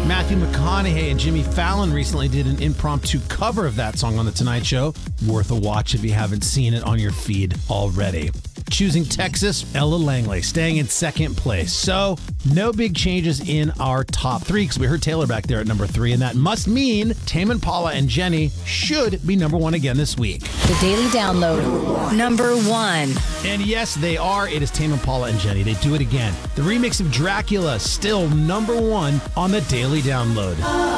Matthew McConaughey and Jimmy Fallon recently did an impromptu cover of that song on The Tonight Show. Worth a watch if you haven't seen it on your feed already. Choosing Texas, Ella Langley, staying in second place. So, no big changes in our top three, because we heard Taylor back there at number 3, and that must mean Tame Impala and Jenny should be number 1 again this week. The Daily Download, number 1. And yes, they are. It is Tame Impala and Jenny. They do it again. The remix of Dracula, still number 1 on the Daily Download.